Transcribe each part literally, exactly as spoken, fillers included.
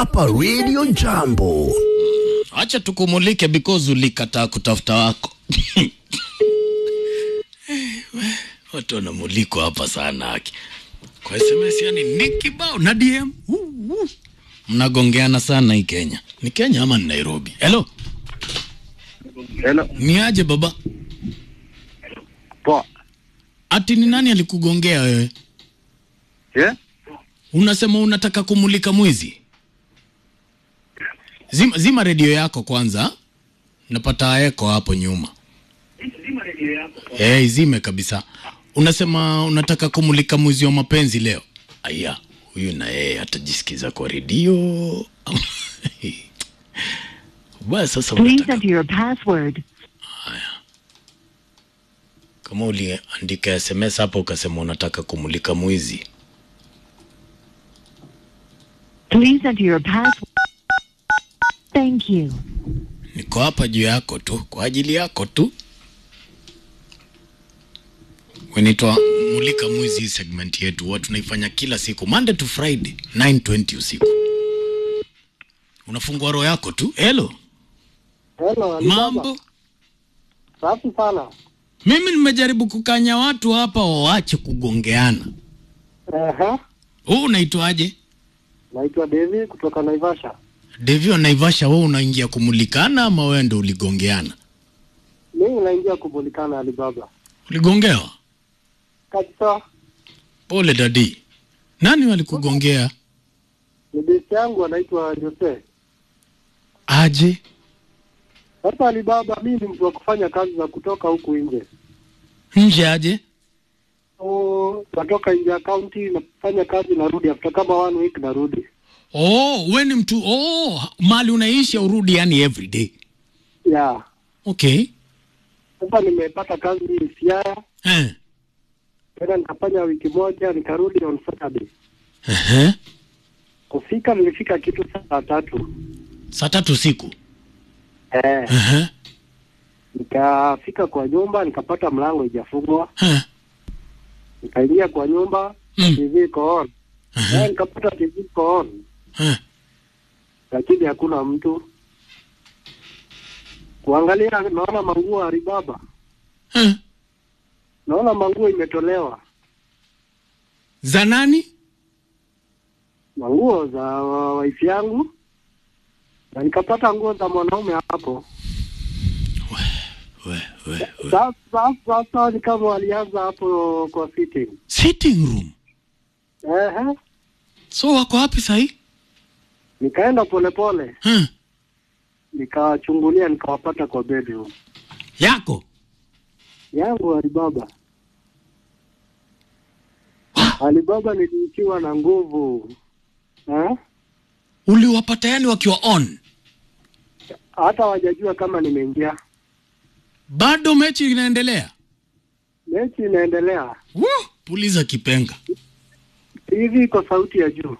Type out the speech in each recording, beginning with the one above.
hapa Radio Jambo. Acha tukumulike because ulikataa kutafuta wako. Watu wanamuliko hapa sana haki. Kwa S M S yani ni kibao na D M. Uh, uh. Mnagongeana sana hii Kenya. Ni Kenya ama ni Nairobi? Hello. Hello. Ni aje baba? Poa. Ati ni nani alikugongea wewe? Yeah? Unasema unataka kumulika mwizi? Zima, zima redio yako kwanza. Napata eko hapo nyuma. Zima redio yako. Eh, hey, zime kabisa. Unasema unataka kumulika mwizi wa mapenzi leo? Aya, huyu na yeye atajisikiza kwa redio. Bwana sasa unataka. Please enter your password. Aya. Kama uliandika S M S hapo ukasema unataka kumulika mwizi. Please enter your password. Thank you. Niko hapa juu yako tu, kwa ajili yako tu. Wenitwa mulika mwizi segment yetu, watu tunaifanya kila siku Monday to Friday nine twenty usiku. Unafungua roho yako tu. Hello. Hello. Mambo. Safi sana. Mimi nimejaribu kukanya watu hapa waache kugongeana. Aha. Wewe unaitwaje? Naitwa Devi kutoka Naivasha. Devi wa Naivasha, wewe unaingia kumulikana ama wewe ndio uligongeana? Mimi naingia kumulikana Alibaba. Uligongewa? Kabisa. Pole dadi. Nani walikugongea? Ni besti yangu anaitwa Jose. Aje? Sasa Alibaba, mimi ni mtu wa kufanya kazi za kutoka huku nje. Nje aje? Oh, natoka nje ya county nafanya kazi narudi after kama one week narudi. Oh, wewe ni mtu oh, mali unaishi urudi yani every day. Yeah. Okay. Sasa nimepata kazi Siaya. Eh. Tena nikafanya wiki moja nikarudi on Saturday. Eh. Uh-huh. Kufika nilifika kitu saa tatu. Saa tatu usiku. Eh. Eh. Uh-huh. Nikafika kwa nyumba nikapata mlango haijafungwa. Eh. Nikaingia kwa nyumba, Mm. T V iko on. Uh-huh. Eh, nikapata T V iko on. Eh. Lakini hakuna mtu. Kuangalia naona manguo Alibaba. Eh. Naona manguo imetolewa. Za nani? Manguo za wife yangu. Na nikapata nguo za mwanaume hapo. We, we, we. Sasa sasa ni kama walianza hapo kwa sitting. Sitting room. Eh. So wako wapi sahi? Nikaenda polepole. Eh. Nikachungulia nikawapata kwa bedroom. Yako? Yangu Alibaba. Alibaba niliikiwa na nguvu. Eh? Uliwapata yani wakiwa on? Hata wajajua kama nimeingia. Bado mechi inaendelea? Mechi inaendelea. Woo! Puliza kipenga. Hivi iko sauti ya juu.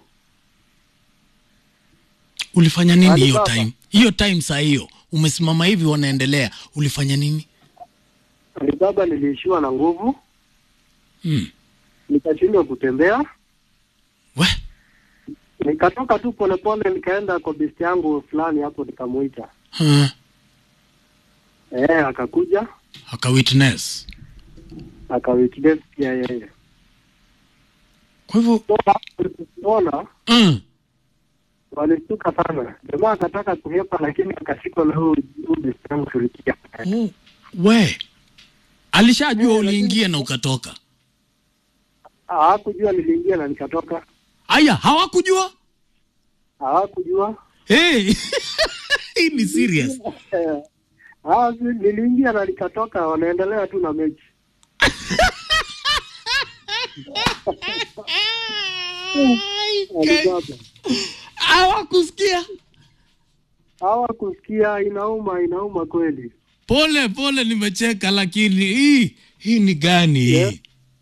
Ulifanya nini hiyo Alibaba. time? Hiyo time saa hiyo umesimama hivi wanaendelea. Ulifanya nini? Alibaba niliishiwa na nguvu. Hmm. Nikashindwa kutembea. We? Nikatoka tu polepole nikaenda kwa besti yangu fulani hapo nikamuita. Huh. Eh, akakuja. Aka witness. Akawitness pia yeye. Kwa hivyo Ona, mm. walishtuka sana. Jamaa akataka kuhepa lakini akashikwa na huyu besti yangu tulikia. Oh, we. Alishajua uliingia na ukatoka. Hawakujua niliingia na nikatoka. Aya, hawakujua? Hawakujua. Hey. Hii ni serious. Ah, niliingia na nikatoka, wanaendelea tu na mechi. Okay. Hawakusikia? Hawakusikia, inauma, inauma kweli. Pole pole nimecheka lakini hii hii ni gani hii? Yeah.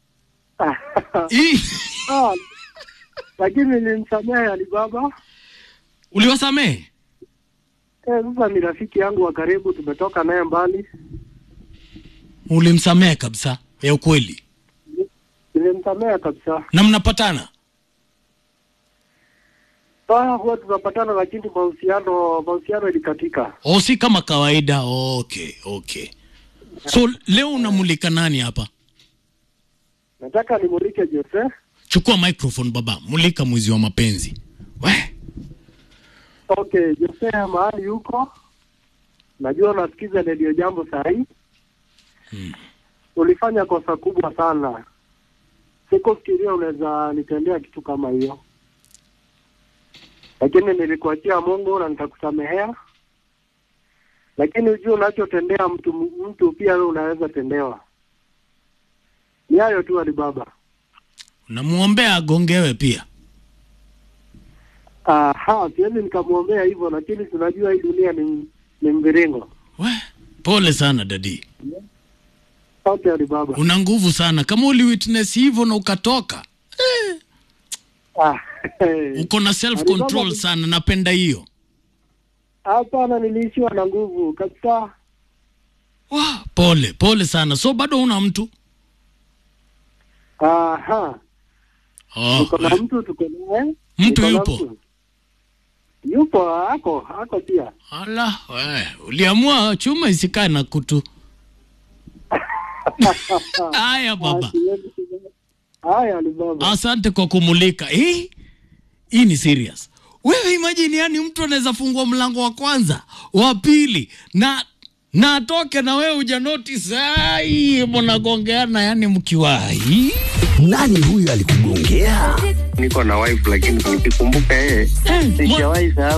Hii. Ah, lakini nilimsamehe Alibaba. Uliwasamehe? Eh, sasa ni rafiki yangu wa karibu, tumetoka naye mbali. Ulimsamehe kabisa, ya ukweli? Nilimsamehe kabisa. Na mnapatana? Ah, huwa tunapatana lakini mahusiano mahusiano ilikatika. Oh, si kama kawaida. Okay, okay. So leo unamulika nani hapa? Nataka nimulike Jose. Chukua microphone baba, mulika mwizi wa mapenzi. We. Okay, Jose mahali yuko. Najua unasikiza Radio Jambo sahi. Hmm. Ulifanya kosa kubwa sana. Sikufikiria unaweza nitendea kitu kama hiyo. Lakini nilikuachia Mungu na nitakusamehea. Lakini ujue unachotendea mtu mtu pia wewe unaweza tendewa. Ni hayo tu Alibaba. Unamuombea agongewe pia? Aha, siwezi nikamuombea hivyo, lakini tunajua hii dunia ni ni mviringo. We, pole sana dadi. Okay Alibaba. Una nguvu sana. Kama uli witness hivyo na ukatoka. Eh. Ah. Uko na self control Alibaba, sana, napenda hiyo. Hapana, niliishiwa na nguvu kabisa. Wah, pole, pole sana. So bado una mtu? Aha. Oh, tuko na mtu, tuko naye. Mtu yupo? Mtu. Yupo, hako, hako pia. Ala, we, uliamua chuma isikae na kutu. Haya baba. Haya Alibaba. Asante kwa kumulika. Eh? Hii ni serious. Wewe imagine, yani mtu anaweza fungua mlango wa kwanza, wa pili na na atoke na wewe uja notice. Ai, mbona gongeana yani mkiwahi? Nani huyu alikugongea? Niko na wife lakini nikikumbuka yeye sijawahi sahau.